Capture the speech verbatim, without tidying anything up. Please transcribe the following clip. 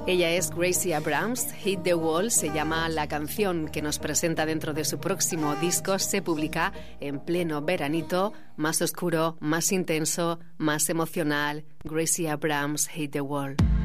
Ella es Gracie Abrams. Hit the Wall se llama la canción que nos presenta dentro de su próximo disco. Se publica en pleno veranito, más oscuro, más intenso, más emocional. Gracie Abrams, Hit the Wall.